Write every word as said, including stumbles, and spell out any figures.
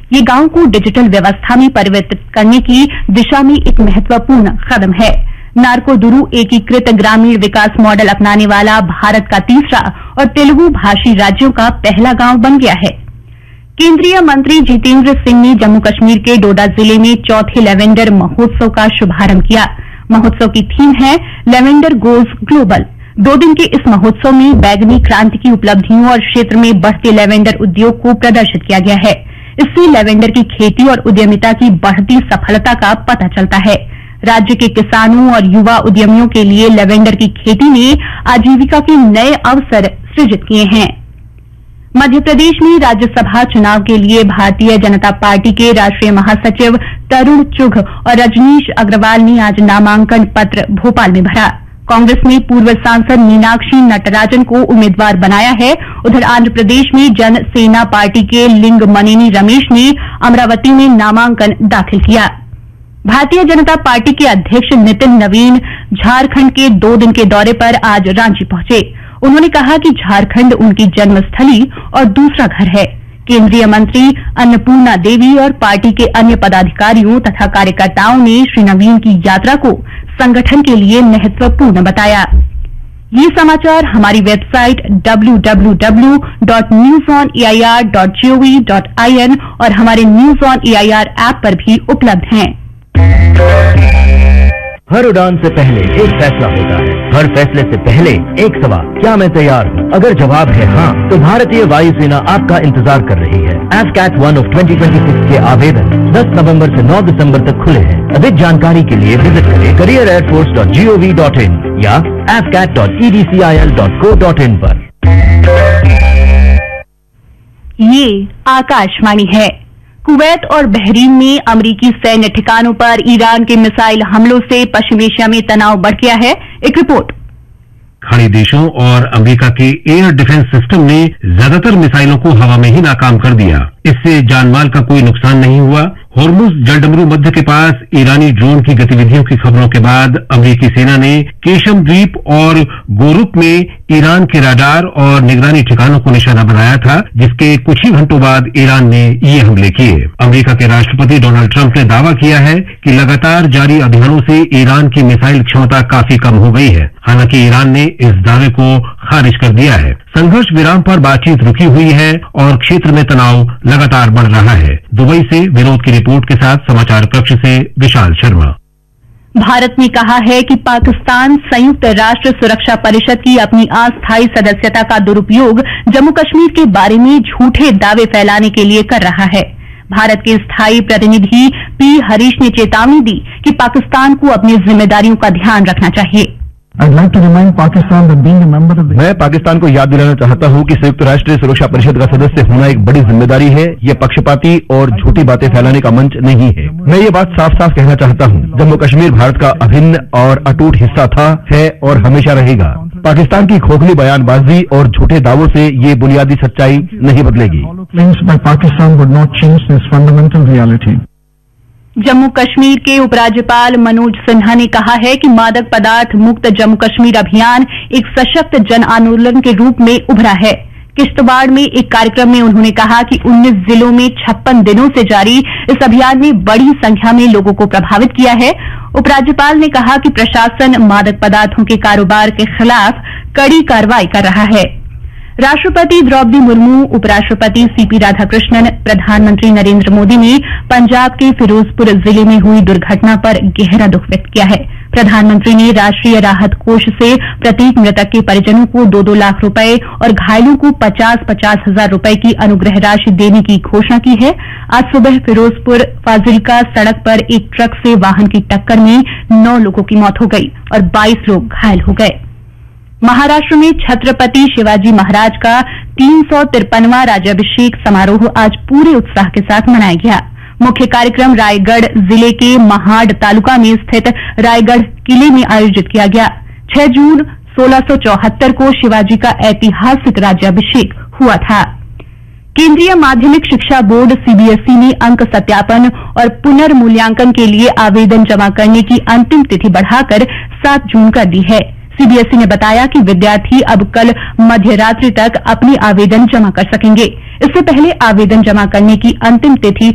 ये गांव को डिजिटल व्यवस्था में परिवर्तित करने की दिशा में एक महत्वपूर्ण कदम है। नारकोदुरु एकीकृत ग्रामीण विकास मॉडल अपनाने वाला भारत का तीसरा और तेलुगु भाषी राज्यों का पहला गांव बन गया है। केंद्रीय मंत्री जितेंद्र सिंह ने जम्मू कश्मीर के डोडा जिले में चौथे लेवेंडर महोत्सव का शुभारंभ किया। महोत्सव की थीम है लेवेंडर गोज ग्लोबल। दो दिन के इस महोत्सव में बैगनी क्रांति की उपलब्धियों और क्षेत्र में बढ़ते लेवेंडर उद्योग को प्रदर्शित किया गया है। इससे लेवेंडर की खेती और उद्यमिता की बढ़ती सफलता का पता चलता है। राज्य के किसानों और युवा उद्यमियों के लिए लेवेंडर की खेती ने आजीविका के नए अवसर सृजित किए हैं। मध्य प्रदेश में राज्यसभा चुनाव के लिए भारतीय जनता पार्टी के राष्ट्रीय महासचिव तरुण चुघ और रजनीश अग्रवाल ने आज नामांकन पत्र भोपाल में भरा। कांग्रेस ने पूर्व सांसद मीनाक्षी नटराजन को उम्मीदवार बनाया है। उधर आंध्र प्रदेश में जन सेना पार्टी के लिंगमनेनी रमेश ने अमरावती में नामांकन दाखिल किया। भारतीय जनता पार्टी के अध्यक्ष नितिन नवीन झारखंड के दो दिन के दौरे पर आज रांची पहुंचे। उन्होंने कहा कि झारखंड उनकी जन्मस्थली और दूसरा घर है। केंद्रीय मंत्री अन्नपूर्णा देवी और पार्टी के अन्य पदाधिकारियों तथा कार्यकर्ताओं ने श्री नवीन की यात्रा को संगठन के लिए महत्वपूर्ण बताया। ये समाचार हमारी website W W W dot news on A I R dot G O V dot I N और हमारे news on A I R app पर भी उपलब्ध हैं। हर उड़ान से पहले एक फैसला होता है, हर फैसले से पहले एक सवाल, क्या मैं तैयार हूँ? अगर जवाब है हाँ, तो भारतीय वायुसेना आपका इंतजार कर रही है। F cat one of twenty twenty six के आवेदन दस नवंबर से नौ दिसंबर तक खुले हैं। अधिक जानकारी के लिए विजिट करें career air force dot G O V dot in या F cat dot E D C I L dot co dot in पर। ये आकाशवाणी है। कुवैत और बहरीन में अमरीकी सैन्य ठिकानों पर ईरान के मिसाइल हमलों से पश्चिम एशिया में तनाव बढ़ गया है। एक रिपोर्ट। खाड़ी देशों और अमेरिका के एयर डिफेंस सिस्टम ने ज्यादातर मिसाइलों को हवा में ही नाकाम कर दिया। इससे जानमाल का कोई नुकसान नहीं हुआ। होर्मुज जलडमरू मध्य के पास ईरानी ड्रोन की गतिविधियों की खबरों के बाद अमेरिकी सेना ने केशम द्वीप और गोरुक में ईरान के राडार और निगरानी ठिकानों को निशाना बनाया था, जिसके कुछ ही घंटों बाद ईरान ने ये हमले किए। अमेरिका के राष्ट्रपति डोनाल्ड ट्रंप ने दावा किया है कि लगातार जारी अभियानों से ईरान की मिसाइल क्षमता काफी कम हो गई है। हालांकि ईरान ने इस दावे को खारिज कर दिया है। संघर्ष विराम पर बातचीत रुकी हुई है और क्षेत्र में तनाव लगातार बढ़ रहा है। दुबई से विनोद की रिपोर्ट के साथ समाचार कक्ष से विशाल शर्मा। भारत ने कहा है कि पाकिस्तान संयुक्त राष्ट्र सुरक्षा परिषद की अपनी अस्थायी सदस्यता का दुरुपयोग जम्मू कश्मीर के बारे में झूठे दावे फैलाने के लिए कर रहा है। भारत के स्थायी प्रतिनिधि पी हरीश ने चेतावनी दी कि पाकिस्तान को अपनी जिम्मेदारियों का ध्यान रखना चाहिए। I'd like to remind Pakistan that being a member of the... मैं पाकिस्तान को याद दिलाना चाहता हूं कि संयुक्त राष्ट्र सुरक्षा परिषद का सदस्य होना एक बड़ी जिम्मेदारी है। ये पक्षपाती और झूठी बातें फैलाने का मंच नहीं है। मैं ये बात साफ साफ कहना चाहता हूं, जम्मू कश्मीर भारत का अभिन्न और अटूट हिस्सा था, है और हमेशा रहेगा। पाकिस्तान की खोखली बयानबाजी और झूठे दावों से ये बुनियादी सच्चाई नहीं बदलेगी। Claims by Pakistan would not change this fundamental reality. Jammu Kashmir के उपराज्यपाल मनोज सिन्हा ने कहा है कि मादक पदार्थ मुक्त जम्मू कश्मीर अभियान एक सशक्त जन आंदोलन के रूप में उभरा है। किश्तवाड़ में एक कार्यक्रम में उन्होंने कहा कि उन्नीस जिलों में छप्पन दिनों से जारी इस अभियान ने बड़ी संख्या में लोगों को प्रभावित किया है। उपराज्यपाल ने कहा कि प्रशासन मादक पदार्थों के कारोबार के खिलाफ कड़ी कार्रवाई कर रहा है। राष्ट्रपति द्रौपदी मुर्मू, उपराष्ट्रपति सीपी राधाकृष्णन, प्रधानमंत्री नरेंद्र मोदी ने पंजाब के फिरोजपुर जिले में हुई दुर्घटना पर गहरा दुख व्यक्त किया है। प्रधानमंत्री ने राष्ट्रीय राहत कोष से प्रत्येक मृतक के परिजनों को दो दो लाख रुपए और घायलों को पचास पचास हजार रुपए की अनुग्रह राशि देने की घोषणा की है। आज सुबह फिरोजपुर फाजिल्का सड़क पर एक ट्रक से वाहन की टक्कर में नौ लोगों की मौत हो गई और बाईस लोग घायल हो गए। महाराष्ट्र में छत्रपति शिवाजी महाराज का तीन सौ तिरपनवां राज्याभिषेक समारोह आज पूरे उत्साह के साथ मनाया गया। मुख्य कार्यक्रम रायगढ़ जिले के महाड तालुका में स्थित रायगढ़ किले में आयोजित किया गया। छह जून सोलह सौ चौहत्तर को शिवाजी का ऐतिहासिक राज्याभिषेक हुआ था। केंद्रीय माध्यमिक शिक्षा बोर्ड सीबीएसई ने अंक सत्यापन और पुनर्मूल्यांकन के लिए आवेदन जमा करने की अंतिम तिथि बढ़ाकर सात जून कर दी है। सीबीएसई ने बताया कि विद्यार्थी अब कल मध्य रात्रि तक अपने आवेदन जमा कर सकेंगे। इससे पहले आवेदन जमा करने की अंतिम तिथि